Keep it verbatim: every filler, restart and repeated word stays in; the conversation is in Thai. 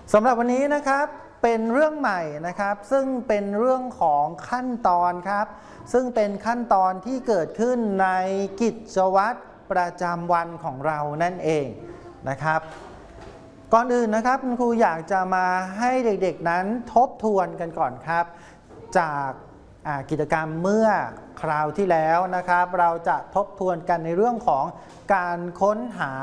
สำหรับวันนี้นะครับเป็นเรื่องใหม่นะครับซึ่งเป็นเรื่องของขั้นตอนครับซึ่งเป็นขั้นตอนที่เกิดขึ้นในกิจวัตรประจำวันของเรานั่นเองนะครับก่อนอื่นนะครับคุณครูอยากจะมาให้เด็กๆนั้นทบทวนกันก่อนครับจากกิจกรรมเมื่อคราวที่แล้วนะครับเราจะทบทวนกันในเรื่องของการค้นหา